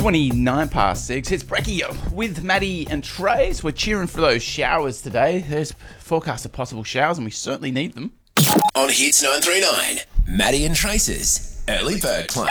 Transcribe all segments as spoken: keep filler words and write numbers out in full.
twenty-nine past six. It's Brecky with Maddie and Trace. We're cheering for those showers today. There's forecast of possible showers, and we certainly need them. On Hits nine three nine, Maddie and Trace's Early Bird Club.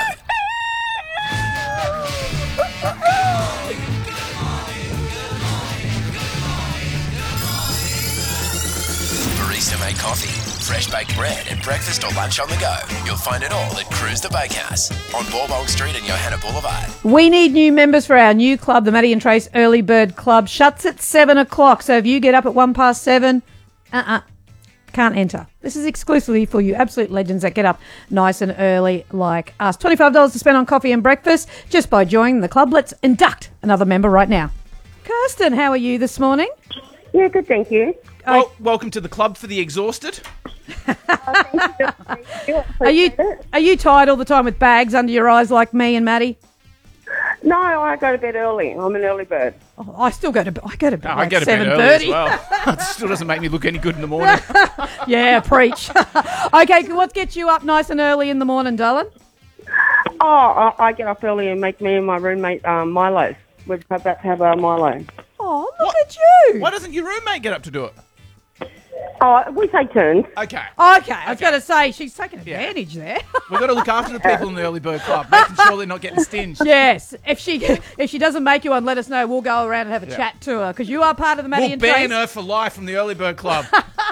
Barista-made coffee, fresh baked bread and breakfast or lunch on the go. You'll find it all at Cruise the Bakehouse on Bourbon Street and Johanna Boulevard. We need new members for our new club, the Maddie and Trace Early Bird Club. Shuts at seven o'clock, so if you get up at one past seven, uh-uh, can't enter. This is exclusively for you absolute legends that get up nice and early like us. twenty-five dollars to spend on coffee and breakfast just by joining the club. Let's induct another member right now. Kirsten, how are you this morning? Yeah, good, thank you. Well, welcome to the club for the exhausted. Oh, thank you. Thank you. Are you It. are you tired all the time with bags under your eyes like me and Maddie? No, I go to bed early. I'm an early bird. Oh, I still go to bed. I go to bed No, like I go to bed seven early as thirty. well. It still doesn't make me look any good in the morning. Yeah, preach. Okay, what gets you up nice and early in the morning, darling? Oh, I, I get up early and make me and my roommate um, Milo's. We're about to have a Milo. Oh, look What? at you. Why doesn't your roommate get up to do it? Oh, we take turns. Okay. Okay, I was going to say, she's taking Yeah. advantage there. We've got to look after the people in the Early Bird Club, making sure they're not getting stinged. Yes, if she if she doesn't make you one, let us know. We'll go around and have a Yeah. chat to her because you are part of the Maddie We'll and ban Trace. her for life from the Early Bird Club.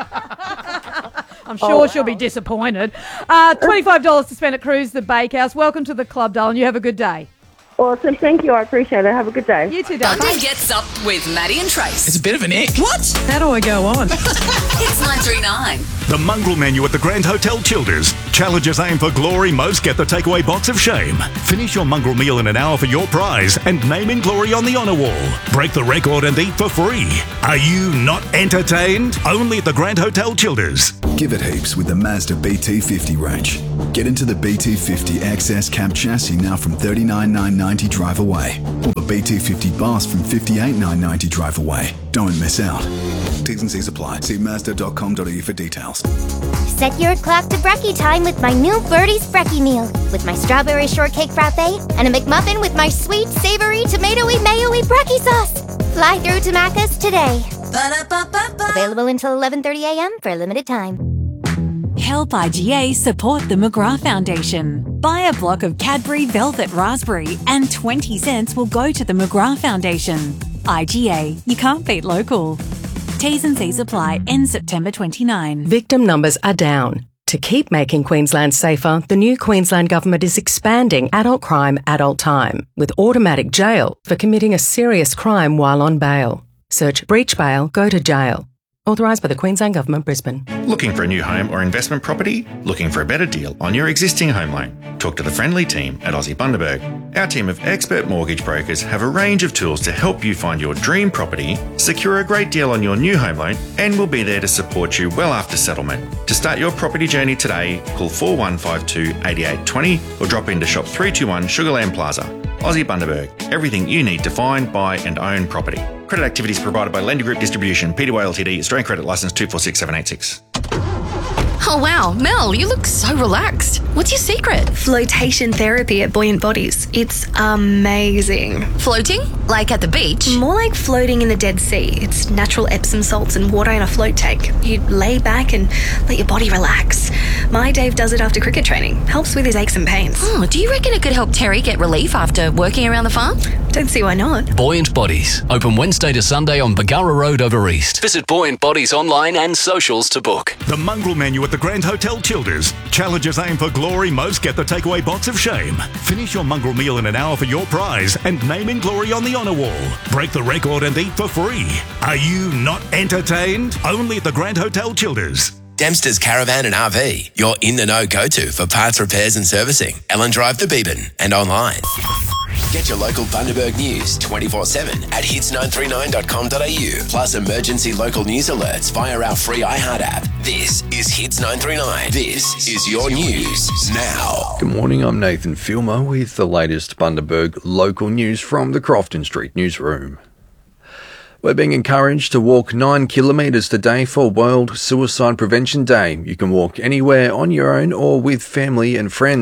I'm sure Oh, she'll be wow. disappointed. Uh, twenty-five dollars to spend at Cruise the Bakehouse. Welcome to the club, darling. You have a good day. Awesome, thank you. I appreciate it. Have a good day. You too, darling. Monday gets up with Maddie and Trace. It's a bit of an ick. What? How do I go on? Hits nine three nine. The mongrel menu at the Grand Hotel Childers. Challengers aim for glory, most get the takeaway box of shame. Finish your mongrel meal in an hour for your prize and name in glory on the honour wall. Break the record and eat for free. Are you not entertained? Only at the Grand Hotel Childers. Give it heaps with the Mazda B T fifty range. Get into the B T fifty X S cab chassis now from thirty-nine thousand nine hundred ninety drive away, or the B T fifty Bus from fifty-eight thousand nine hundred ninety drive away. Don't miss out. T's and C's apply. See mazda dot com dot a u for details. Set your clock to brekkie time with my new Birdie's Brekkie meal. With my strawberry shortcake frappe and a McMuffin with my sweet, savory, tomatoey, mayo-y brekkie sauce. Fly through to Macca's today. Ba-da-ba-ba-ba. Available until eleven thirty a.m. for a limited time. Help I G A support the McGrath Foundation. Buy a block of Cadbury Velvet Raspberry and twenty cents will go to the McGrath Foundation. I G A, you can't beat local. T's and C's apply, end September twenty-ninth. Victim numbers are down. To keep making Queensland safer, the new Queensland Government is expanding adult crime, adult time, with automatic jail for committing a serious crime while on bail. Search breach bail, go to jail. Authorised by the Queensland Government, Brisbane. Looking for a new home or investment property? Looking for a better deal on your existing home loan? Talk to the friendly team at Aussie Bundaberg. Our team of expert mortgage brokers have a range of tools to help you find your dream property, secure a great deal on your new home loan, and will be there to support you well after settlement. To start your property journey today, call four one five two, eight eight two zero or drop into shop three two one Sugarland Plaza. Aussie Bundaberg. Everything you need to find, buy and own property. Credit activities provided by Lender Group Distribution, P two Ltd, Australian Credit Licence two four six seven eight six. Oh wow, Mel, you look so relaxed. What's your secret? Flotation therapy at Buoyant Bodies. It's amazing. Floating? Like at the beach? More like floating in the Dead Sea. It's natural Epsom salts and water in a float tank. You lay back and let your body relax. My Dave does it after cricket training. Helps with his aches and pains. Oh, do you reckon it could help Terry get relief after working around the farm? Don't see why not. Buoyant Bodies. Open Wednesday to Sunday on Bargara Road over East. Visit Buoyant Bodies online and socials to book. The mongrel menu at the Grand Hotel Childers. Challengers aim for glory, most get the takeaway box of shame. Finish your mongrel meal in an hour for your prize and name in glory on the honour wall. Break the record and eat for free. Are you not entertained? Only at the Grand Hotel Childers. Dempster's Caravan and R V, your in-the-know go-to for parts repairs and servicing. Ellen Drive to Beebyn and online. Get your local Bundaberg news twenty-four seven at hits nine three nine dot com dot a u, plus emergency local news alerts via our free iHeart app. This is Hits nine three nine. This is your news now. Good morning, I'm Nathan Filmer with the latest Bundaberg local news from the Crofton Street newsroom. We're being encouraged to walk nine kilometres today for World Suicide Prevention Day. You can walk anywhere on your own or with family and friends.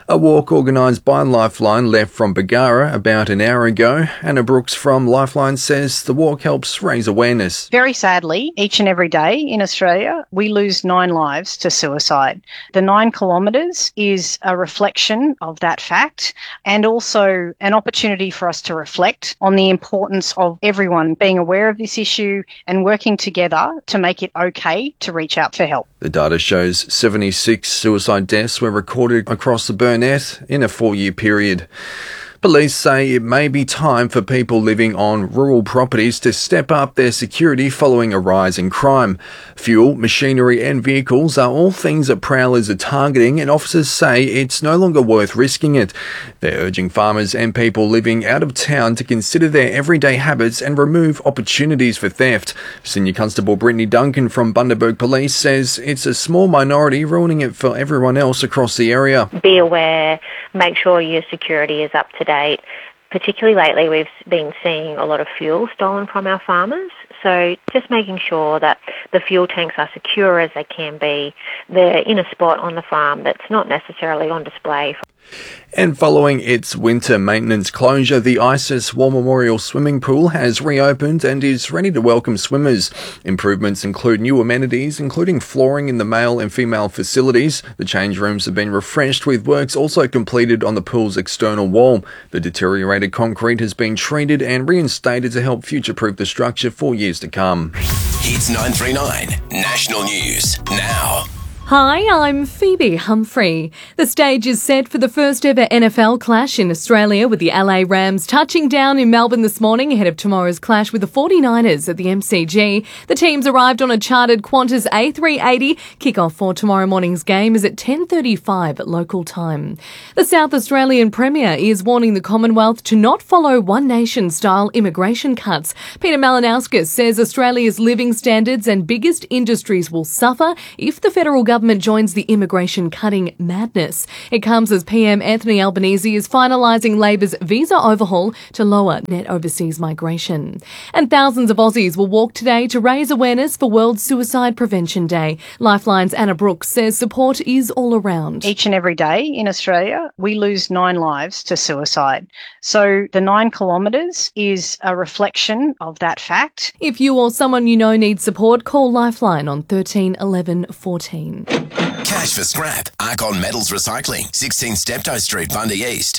A walk organised by Lifeline left from Bargara about an hour ago. Anna Brooks from Lifeline says the walk helps raise awareness. Very sadly, each and every day in Australia, we lose nine lives to suicide. The nine kilometres is a reflection of that fact and also an opportunity for us to reflect on the importance of everyone being aware of this issue and working together to make it okay to reach out for help. The data shows seventy-six suicide deaths were recorded across the Burnett in a four-year period. Police say it may be time for people living on rural properties to step up their security following a rise in crime. Fuel, machinery and vehicles are all things that prowlers are targeting, and officers say it's no longer worth risking it. They're urging farmers and people living out of town to consider their everyday habits and remove opportunities for theft. Senior Constable Brittany Duncan from Bundaberg Police says it's a small minority ruining it for everyone else across the area. Be aware, make sure your security is up to date. Particularly lately, we've been seeing a lot of fuel stolen from our farmers. So just making sure that the fuel tanks are secure as they can be. They're in a spot on the farm that's not necessarily on display. And following its winter maintenance closure, the Isis War Memorial Swimming Pool has reopened and is ready to welcome swimmers. Improvements include new amenities, including flooring in the male and female facilities. The change rooms have been refreshed, with works also completed on the pool's external wall. The deteriorated concrete has been treated and reinstated to help future-proof the structure for years to come. Hits nine three nine, National News, now. Hi, I'm Phoebe Humphrey. The stage is set for the first ever N F L clash in Australia, with the L A Rams touching down in Melbourne this morning ahead of tomorrow's clash with the forty-niners at the M C G. The teams arrived on a chartered Qantas A three eighty. Kickoff for tomorrow morning's game is at ten thirty-five at local time. The South Australian Premier is warning the Commonwealth to not follow One Nation-style immigration cuts. Peter Malinauskas says Australia's living standards and biggest industries will suffer if the federal government government joins the immigration cutting madness. It comes as P M Anthony Albanese is finalising Labor's visa overhaul to lower net overseas migration. And thousands of Aussies will walk today to raise awareness for World Suicide Prevention Day. Lifeline's Anna Brooks says support is all around. Each and every day in Australia, we lose nine lives to suicide. So the nine kilometres is a reflection of that fact. If you or someone you know needs support, call Lifeline on thirteen eleven fourteen. Cash for scrap. Arcon Metals Recycling, sixteen Steptoe Street, Bundy East.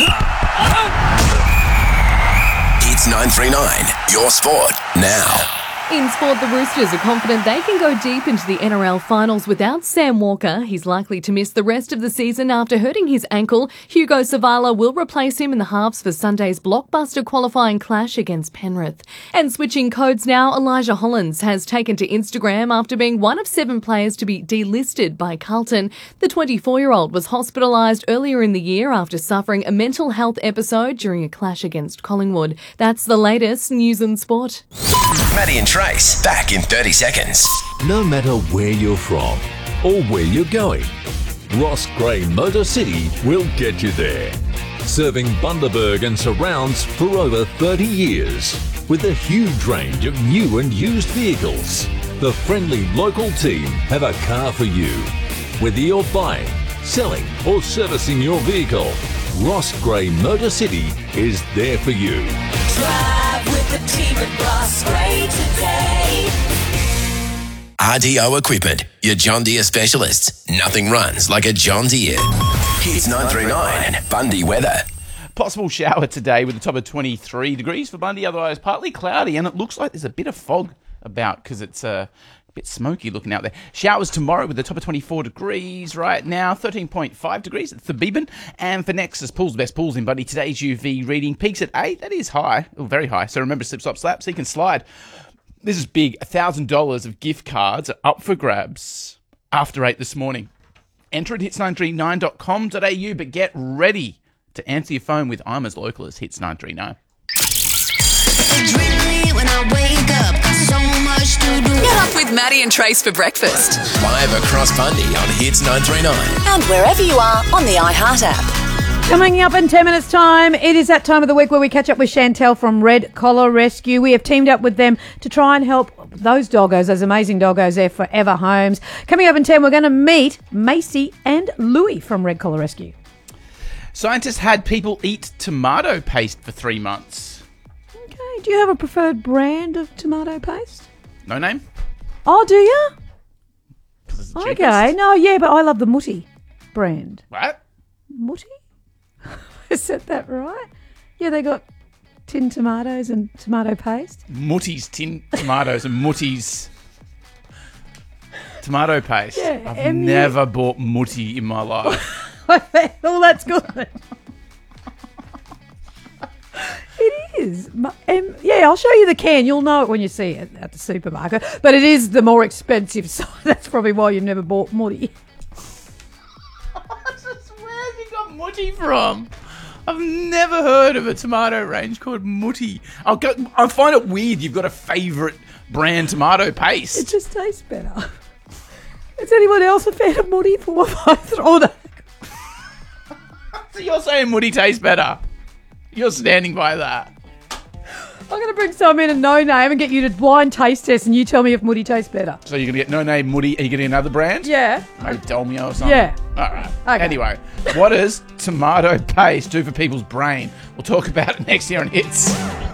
It's nine three nine, your sport, now. In sport, the Roosters are confident they can go deep into the N R L finals without Sam Walker. He's likely to miss the rest of the season after hurting his ankle. Hugo Savala will replace him in the halves for Sunday's blockbuster qualifying clash against Penrith. And switching codes now, Elijah Hollins has taken to Instagram after being one of seven players to be delisted by Carlton. The twenty-four-year-old was hospitalised earlier in the year after suffering a mental health episode during a clash against Collingwood. That's the latest news and sport. Maddie and Trace, back in thirty seconds. No matter where you're from or where you're going, Ross Gray Motor City will get you there. Serving Bundaberg and surrounds for over thirty years. With a huge range of new and used vehicles, the friendly local team have a car for you. Whether you're buying, selling or servicing your vehicle, Ross Gray Motor City is there for you. Drive with the team at Ross Gray today. R D O Equipment, your John Deere specialists. Nothing runs like a John Deere. Hits nine three nine, Bundy weather. Possible shower today with a top of twenty-three degrees for Bundy, otherwise partly cloudy, and it looks like there's a bit of fog about because it's uh, a bit smoky looking out there. Showers tomorrow with a top of twenty-four degrees right now, thirteen point five degrees at Thebeban. And for Nexus Pools, the best pools in Bundy, today's U V reading peaks at eight. That is high, or very high. So remember, slip, slop, slap, so you can slide. This is big. one thousand dollars of gift cards are up for grabs after eight this morning. Enter at hits nine three nine dot com dot a u, but get ready to answer your phone with I'm as local as Hits nine three nine. When I wake up, so much to do. Get up with Maddie and Trace for breakfast. Live across Bundy on Hits nine three nine. And wherever you are on the iHeart app. Coming up in ten minutes' time, it is that time of the week where we catch up with Chantel from Red Collar Rescue. We have teamed up with them to try and help those doggos, those amazing doggos there, Forever Homes. Coming up in ten, we're going to meet Macy and Louie from Red Collar Rescue. Scientists had people eat tomato paste for three months. Okay. Do you have a preferred brand of tomato paste? No name? Oh, do you? It's the Okay. cheapest. No, yeah, but I love the Mutti brand. What? Mutti? Is that that right? Yeah, they got tin tomatoes and tomato paste. Mutti's tin tomatoes and Mutti's tomato paste. Yeah, I've M U never bought Mutti in my life. Oh, that's good. It is. Mu- Um, yeah, I'll show you the can. You'll know it when you see it at the supermarket. But it is the more expensive side. That's probably why you've never bought Mutti. Where have you got Mutti from? I've never heard of a tomato range called Mutti. I'll go, I find it weird you've got a favourite brand tomato paste. It just tastes better. Is anyone else a fan of Mutti? Four, five, three. Oh, no. So you're saying Mutti tastes better? You're standing by that. I'm going to bring some in a no name and get you to blind taste test, and you tell me if Mutti tastes better. So you're going to get no name Mutti. Are you getting another brand? Yeah. Maybe Dolmio or something? Yeah. All right. Okay. Anyway, what does tomato paste do for people's brain? We'll talk about it next year on Hits.